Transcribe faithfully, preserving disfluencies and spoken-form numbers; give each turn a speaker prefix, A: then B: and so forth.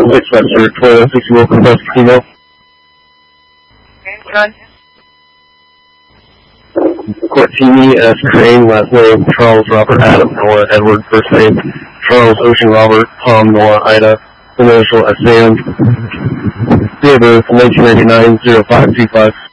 A: six Webster, twelve sixty Wilson Bus Casino.
B: Run.
A: Court T E S Crane, last name Charles Robert Adam Noah Edward, first name Charles Ocean Robert Tom Noah Ida, initial S A M. Date of birth nineteen ninety-nine, oh five two five.